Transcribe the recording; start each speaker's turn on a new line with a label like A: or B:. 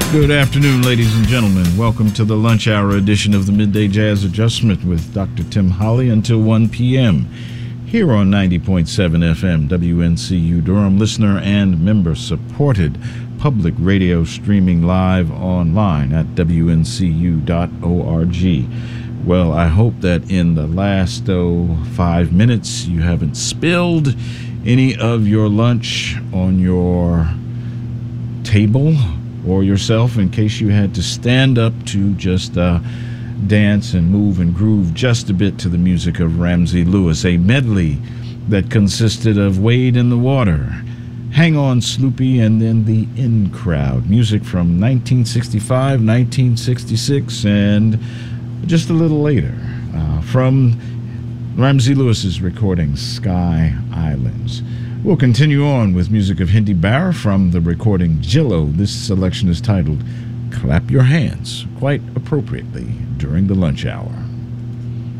A: Good afternoon, ladies and gentlemen. Welcome to the lunch hour edition of the Midday Jazz Adjustment with Dr. Tim Holly until 1 p.m. here on 90.7 FM, WNCU Durham, listener and member supported public radio streaming live online at WNCU.org. Well, I hope that in the last 5 minutes you haven't spilled any of your lunch on your table or yourself, in case you had to stand up to just dance and move and groove just a bit to the music of Ramsey Lewis, a medley that consisted of Wade in the Water, Hang On Sloopy, and then The In Crowd. Music from 1965, 1966, and just a little later from Ramsey Lewis's recording, Sky Islands. We'll continue on with music of Hindi Barra from the recording Jillo. This selection is titled Clap Your Hands, quite appropriately during the lunch hour.